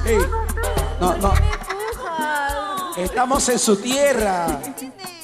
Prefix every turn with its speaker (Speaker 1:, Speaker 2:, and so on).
Speaker 1: Ey, no, no.
Speaker 2: ¿Por qué me empujas?
Speaker 1: Estamos en su tierra.
Speaker 2: ¿Qué